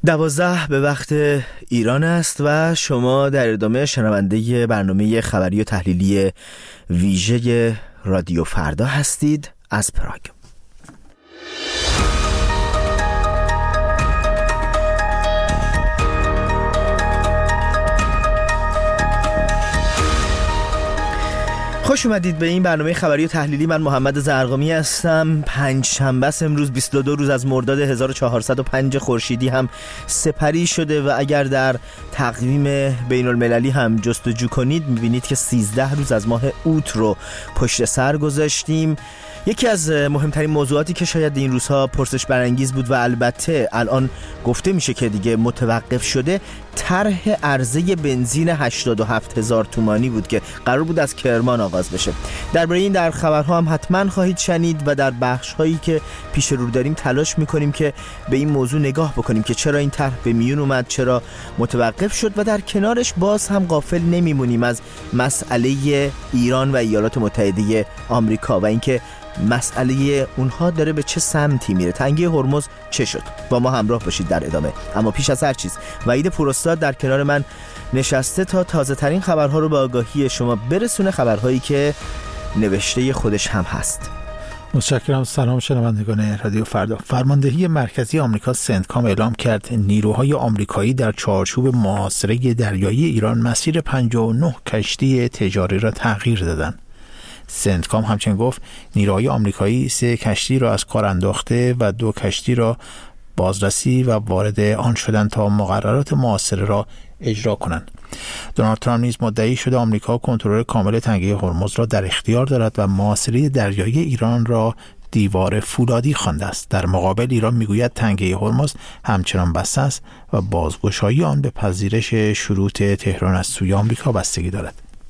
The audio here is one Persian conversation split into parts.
12 به وقت ایران است و شما در ادامه شنونده برنامه خبری و تحلیلی ویژه رادیو فردا هستید از پراگ. خوش اومدید به این برنامه خبری و تحلیلی. من محمد زرقامی هستم. پنجشنبه است امروز، 22 روز از مرداد 1405 خورشیدی هم سپری شده و اگر در تقویم بین المللی هم جستجو کنید میبینید که 13 روز از ماه اوت رو پشت سر گذاشتیم. یکی از مهمترین موضوعاتی که شاید این روزها پرسش برانگیز بود و البته الان گفته میشه که دیگه متوقف شده، طرح عرضه بنزین 87,000 تومانی بود که قرار بود از کرمان آغاز بشه. درباره این در خبرها هم حتما خواهید شنید و در بخش هایی که پیش رو داریم تلاش میکنیم که به این موضوع نگاه بکنیم که چرا این طرح به میون اومد، چرا متوقف شد و در کنارش باز هم غافل نمیمونیم از مسئله ایران و ایالات متحده آمریکا و اینکه مسئله اونها داره به چه سمتی میره، تنگی هرمز چه شد. با ما همراه باشید در ادامه. اما پیش از هر چیز وحید پوراستاد در کنار من نشسته تا تازه ترین خبرها رو به آگاهی شما برسونه، خبرهایی که نوشته خودش هم هست. متشکرم. سلام شنوندگان رادیو فردا. فرماندهی مرکزی آمریکا سنتکام اعلام کرد نیروهای آمریکایی در چارچوب محاصره دریایی ایران مسیر 59 کشتی تجاری را تغییر دادند. سنتکام همچنین گفت نیروهای آمریکایی 3 کشتی را از کار انداخته و 2 کشتی را بازرسی و وارد آن شدند تا مقررات محاصره را اجرا کنند. دونالد ترامپ نیز مدعی شده آمریکا کنترل کامل تنگه هرمز را در اختیار دارد و محاصره دریایی ایران را دیوار فولادی خوانده است. در مقابل ایران میگوید تنگه هرمز همچنان بسته است و بازگشایی آن به پذیرش شروط تهران از سوی آمریکا بستگی دارد.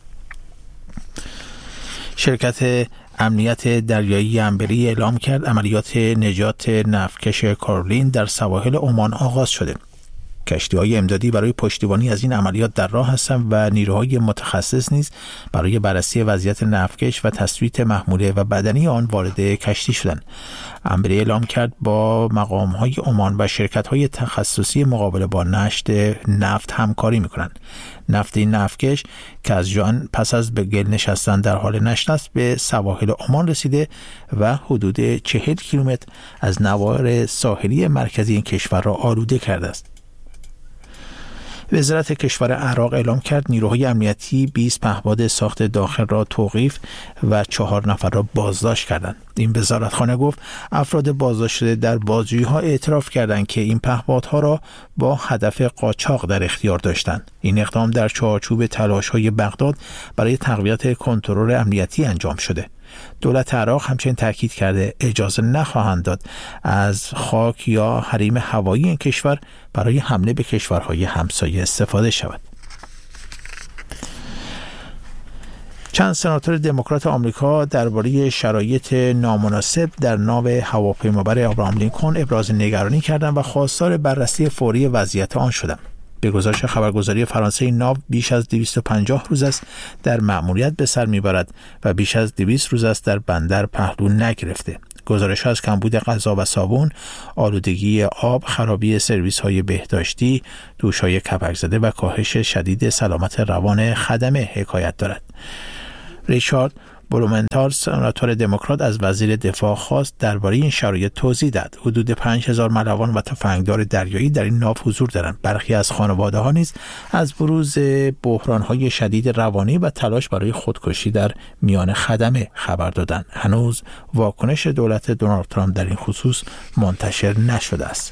شرکت امنیت دریایی انبری اعلام کرد عملیات نجات نفتکش کارولین در سواحل عمان آغاز شده. کشتی‌های امدادی برای پشتیبانی از این عملیات در راه هستند و نیروهای متخصص نیز برای بررسی وضعیت نفتکش و تثبیت محموله و بدنی آن وارد کشتی شدند. انبری اعلام کرد با مقام‌های عمان و شرکت‌های تخصصی مقابله با نشت نفت همکاری می‌کنند. نفت این نفتکش که از جان پس از به گل نشستن در حال نشت است به سواحل عمان رسیده و حدود 40 کیلومتر از نواحی ساحلی مرکزی این کشور را آلوده کرده است. وزارت کشور عراق اعلام کرد نیروهای امنیتی 20 پهپاد ساخت داخل را توقیف و 4 نفر را بازداشت کردند. این وزارتخانه گفت افراد بازداشت شده در بازجویی‌ها اعتراف کردند که این پهپادها را با هدف قاچاق در اختیار داشتند. این اقدام در چارچوب تلاش‌های بغداد برای تقویت کنترل امنیتی انجام شده. دولت عراق همچنین تاکید کرده اجازه نخواهند داد از خاک یا حریم هوایی این کشور برای حمله به کشورهای همسایه استفاده شود. چند سناتور دموکرات آمریکا درباره شرایط نامناسب در ناو هواپیمابر ابراهام لینکلن ابراز نگرانی کردند و خواستار بررسی فوری وضعیت آن شدند. به گزارش خبرگزاری فرانسه این ناو بیش از 250 روز است در مأموریت به سر میبرد و بیش از 200 روز است در بندر پهلو نگرفته. گزارش از کمبود غذا و صابون، آلودگی آب، خرابی سرویس‌های بهداشتی، دوش‌های کپک زده و کاهش شدید سلامت روان خدمه حکایت دارد. ریچارد بلومنتال سناتور دموکرات از وزیر دفاع خواست درباره این شرایط توضیح دهد. حدود 5000 ملوان و تفنگدار دریایی در این ناو حضور دارند. برخی از خانواده‌ها نیز از بروز بحران‌های شدید روانی و تلاش برای خودکشی در میان خدمه خبر دادند. هنوز واکنش دولت دونالد ترامپ در این خصوص منتشر نشده است.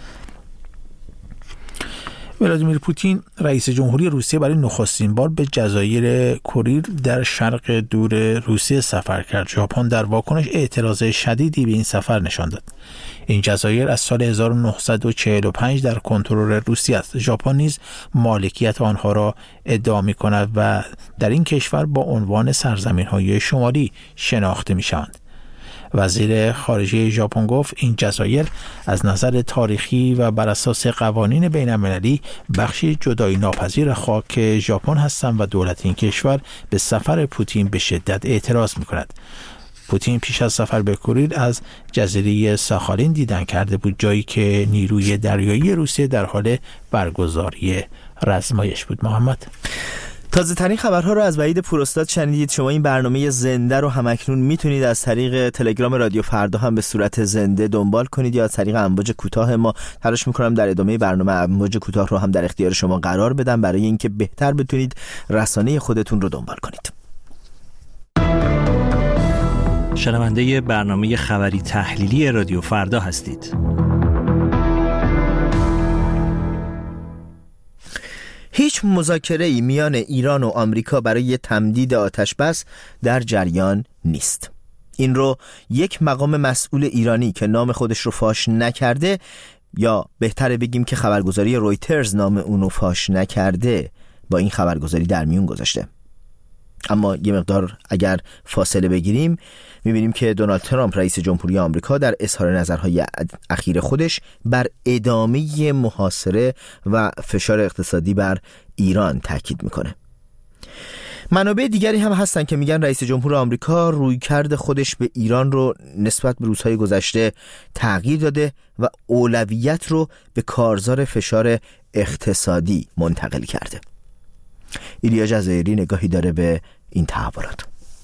ولادیمیر پوتین رئیس جمهوری روسیه برای نخستین بار به جزایر کوریل در شرق دور روسیه سفر کرد. ژاپن در واکنش اعتراض شدیدی به این سفر نشان داد. این جزایر از سال 1945 در کنترل روسیه است. ژاپن نیز مالکیت آنها را ادعا می‌کند و در این کشور با عنوان سرزمین‌های شمالی شناخته می‌شوند. وزیر خارجه ژاپن گفت این جزایر از نظر تاریخی و بر اساس قوانین بین‌المللی بخشی جدایی ناپذیر خاک ژاپن هستند و دولت این کشور به سفر پوتین به شدت اعتراض می‌کند. پوتین پیش از سفر به کوریل از جزیره ساخالین دیدن کرده بود، جایی که نیروی دریایی روسیه در حال برگزاری رزمایش بود. محمد، تازه ترین خبرها رو از وحید پوراستاد شنیدید. شما این برنامه زنده رو همکنون میتونید از طریق تلگرام رادیو فردا هم به صورت زنده دنبال کنید یا از طریق امواج کوتاه ما. تلاش میکنم در ادامه برنامه امواج کوتاه رو هم در اختیار شما قرار بدم برای اینکه بهتر بتونید رسانه خودتون رو دنبال کنید. شنونده برنامه خبری تحلیلی رادیو فردا هستید. هیچ مذاکره‌ای میان ایران و آمریکا برای تمدید آتش‌بس در جریان نیست. این رو یک مقام مسئول ایرانی که نام خودش رو فاش نکرده، یا بهتره بگیم که خبرگزاری رویترز نام اون رو فاش نکرده، با این خبرگزاری در میون گذاشته. اما یه مقدار اگر فاصله بگیریم میبینیم که دونالد ترامپ رئیس جمهوری آمریکا در اظهار نظرهای اخیر خودش بر ادامه محاصره و فشار اقتصادی بر ایران تاکید میکنه. منابع دیگری هم هستن که میگن رئیس جمهور آمریکا رویکرد خودش به ایران رو نسبت به روزهای گذشته تغییر داده و اولویت رو به کارزار فشار اقتصادی منتقل کرده. ایلیا جزایری نگاهی داره به این تحولات.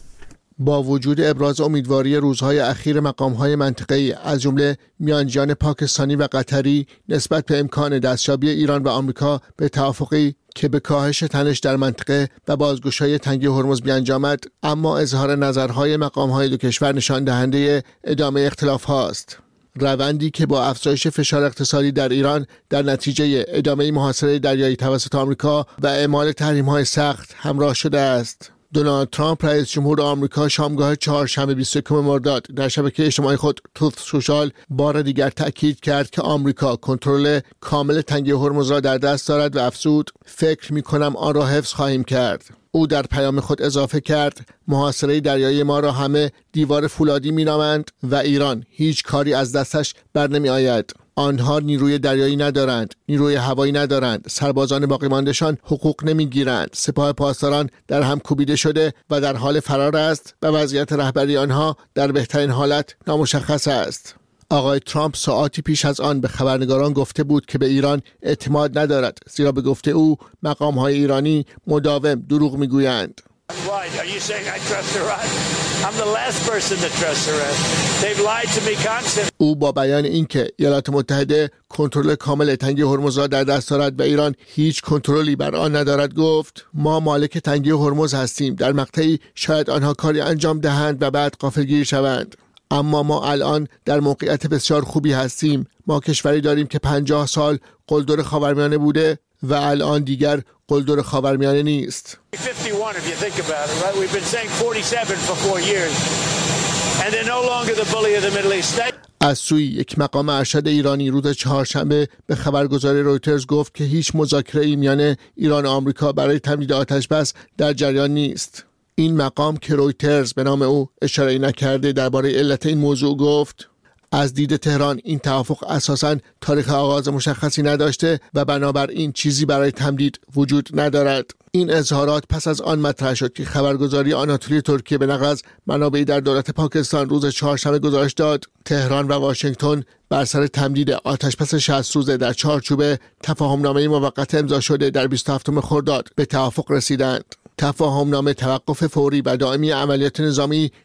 با وجود ابراز امیدواری روزهای اخیر مقام‌های منطقه‌ای از جمله میانجیان پاکستانی و قطری نسبت به امکان دستیابی ایران و آمریکا به توافقی که به کاهش تنش در منطقه و بازگشایی تنگه هرمز بیانجامد، اما اظهار نظرهای مقام‌های دو کشور نشان دهنده ادامه اختلاف‌هاست. روندی که با افزایش فشار اقتصادی در ایران در نتیجه ادامه محاصره دریایی توسط آمریکا و اعمال تحریم‌های سخت همراه شده است. دونالد ترامپ رئیس جمهور آمریکا شامگاه چهارشنبه 21 مرداد در شبکه اجتماعی خود تروث سوشال بار دیگر تأکید کرد که آمریکا کنترل کامل تنگه هرمز را در دست دارد و افزود: فکر می‌کنم آن را حفظ خواهیم کرد. او در پیام خود اضافه کرد: محاصره دریایی ما را همه دیوار فولادی می‌نامند و ایران هیچ کاری از دستش بر نمی‌آید. آنها نیروی دریایی ندارند، نیروی هوایی ندارند، سربازان باقی مانده‌شان حقوق نمیگیرند، سپاه پاسداران در هم کوبیده شده و در حال فرار است و وضعیت رهبری آنها در بهترین حالت نامشخص است. آقای ترامپ ساعاتی پیش از آن به خبرنگاران گفته بود که به ایران اعتماد ندارد، زیرا به گفته او مقام‌های ایرانی مداوم دروغ میگویند. او با بیان اینکه ایالات متحده کنترل کامل تنگه هرمز را در دست دارد و ایران هیچ کنترلی بر آن ندارد گفت: ما مالک تنگه هرمز هستیم. در مقطعی شاید آنها کاری انجام دهند و بعد غافلگیر شوند، اما ما الان در موقعیت بسیار خوبی هستیم. ما کشوری داریم که 50 سال قلدر خاورمیانه بوده و الان دیگر قلدر خاورمیانه نیست. از سوی یک مقام ارشد ایرانی روز چهارشنبه به خبرگزاری رویترز گفت که هیچ مذاکره‌ای میان ایران و آمریکا برای تمدید آتش‌بس در جریان نیست. این مقام که رویترز به نام او اشاره نکرده درباره علت این موضوع گفت: از دید تهران این توافق اساساً تاریخ آغاز مشخصی نداشته و بنابراین چیزی برای تمدید وجود ندارد. این اظهارات پس از آن مطرح شد که خبرگزاری آناتولی ترکیه به نقل از منابعی در دولت پاکستان روز چهارشنبه گزارش داد تهران و واشنگتن بر سر تمدید آتش‌بس 60 روزه در چارچوب تفاهمنامه موقت امضا شده در 27 خرداد به توافق رسیدند. تفاهمنامه توقف فوری و دائمی عملیات نظامی